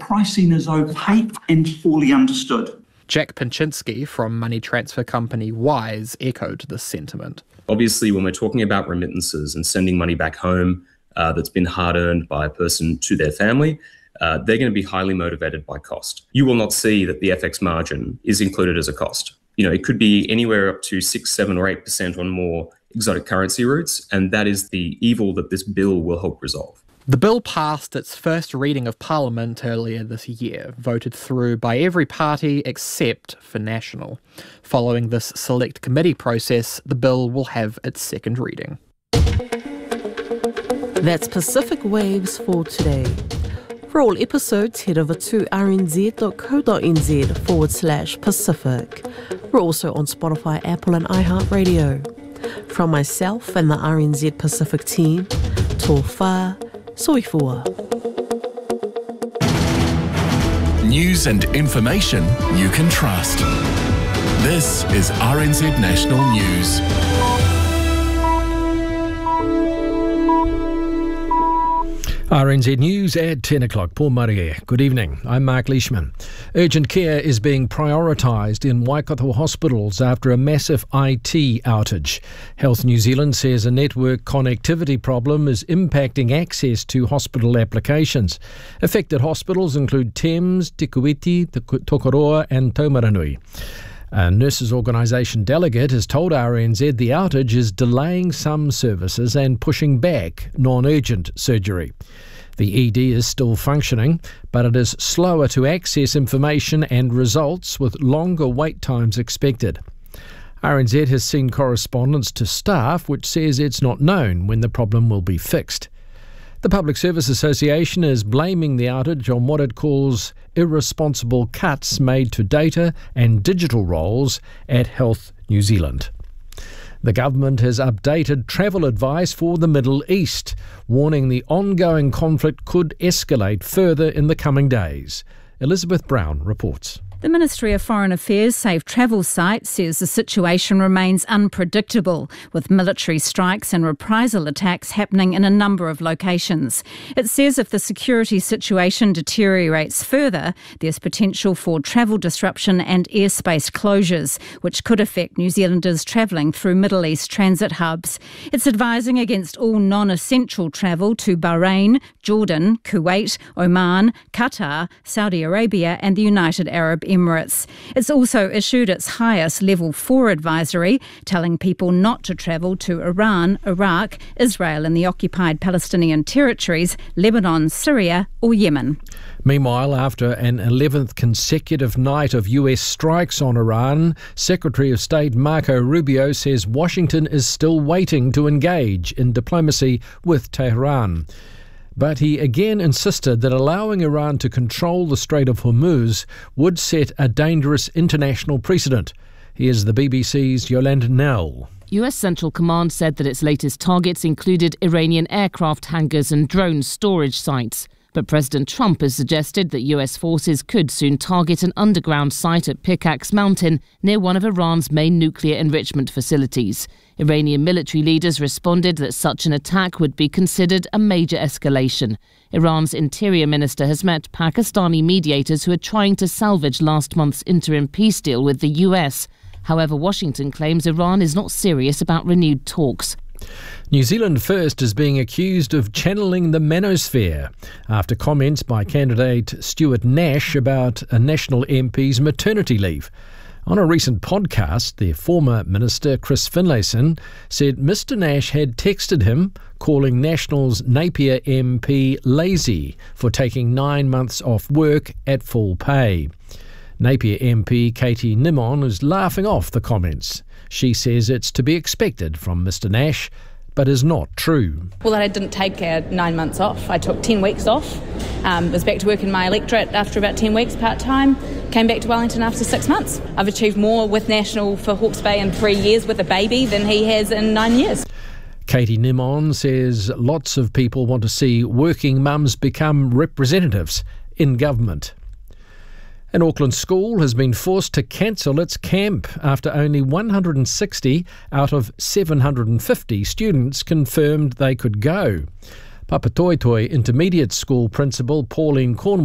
pricing is opaque and poorly understood. Jack Pinczynski from money transfer company Wise echoed this sentiment. Obviously, when we're talking about remittances and sending money back home that's been hard-earned by a person to their family, they're going to be highly motivated by cost. You will not see that the FX margin is included as a cost. It could be anywhere up to 6, 7 or 8% on more exotic currency routes, and that is the evil that this bill will help resolve. The bill passed its first reading of Parliament earlier this year, voted through by every party except for National. Following this select committee process, the bill will have its second reading. That's Pacific Waves for today. For all episodes, head over to rnz.co.nz/Pacific. We're also on Spotify, Apple and iHeartRadio. From myself and the RNZ Pacific team, tō whā, soifua. News and information you can trust. This is RNZ National News. RNZ News at 10 o'clock. Paul Murray. Good evening. I'm Mark Leishman. Urgent care is being prioritised in Waikato hospitals after a massive IT outage. Health New Zealand says a network connectivity problem is impacting access to hospital applications. Affected hospitals include Thames, Te Kuiti, Tokoroa and Taumaranui. A nurses' organisation delegate has told RNZ the outage is delaying some services and pushing back non-urgent surgery. The ED is still functioning, but it is slower to access information and results with longer wait times expected. RNZ has seen correspondence to staff which says it's not known when the problem will be fixed. The Public Service Association is blaming the outage on what it calls irresponsible cuts made to data and digital roles at Health New Zealand. The government has updated travel advice for the Middle East, warning the ongoing conflict could escalate further in the coming days. Elizabeth Brown reports. The Ministry of Foreign Affairs Safe Travel site says the situation remains unpredictable, with military strikes and reprisal attacks happening in a number of locations. It says if the security situation deteriorates further, there's potential for travel disruption and airspace closures, which could affect New Zealanders travelling through Middle East transit hubs. It's advising against all non-essential travel to Bahrain, Jordan, Kuwait, Oman, Qatar, Saudi Arabia and the United Arab Emirates. It's also issued its highest level 4 advisory, telling people not to travel to Iran, Iraq, Israel and the occupied Palestinian territories, Lebanon, Syria or Yemen. Meanwhile, after an 11th consecutive night of US strikes on Iran, Secretary of State Marco Rubio says Washington is still waiting to engage in diplomacy with Tehran. But he again insisted that allowing Iran to control the Strait of Hormuz would set a dangerous international precedent. Here's the BBC's Yolanda Nell. US Central Command said that its latest targets included Iranian aircraft hangars and drone storage sites. But President Trump has suggested that US forces could soon target an underground site at Pickaxe Mountain near one of Iran's main nuclear enrichment facilities. Iranian military leaders responded that such an attack would be considered a major escalation. Iran's interior minister has met Pakistani mediators who are trying to salvage last month's interim peace deal with the US. However, Washington claims Iran is not serious about renewed talks. New Zealand First is being accused of channeling the manosphere after comments by candidate Stuart Nash about a National MP's maternity leave. On a recent podcast, the former Minister Chris Finlayson said Mr Nash had texted him calling National's Napier MP lazy for taking 9 months off work at full pay. Napier MP Katie Nimon is laughing off the comments. She says it's to be expected from Mr Nash, but is not true. Well, I didn't take 9 months off. I took 10 weeks off. Was back to work in my electorate after about 10 weeks part-time. Came back to Wellington after 6 months. I've achieved more with National for Hawke's Bay in 3 years with a baby than he has in 9 years. Katie Nimon says lots of people want to see working mums become representatives in government. An Auckland school has been forced to cancel its camp after only 160 out of 750 students confirmed they could go. Papatoetoe Intermediate School Principal Pauline Cornwall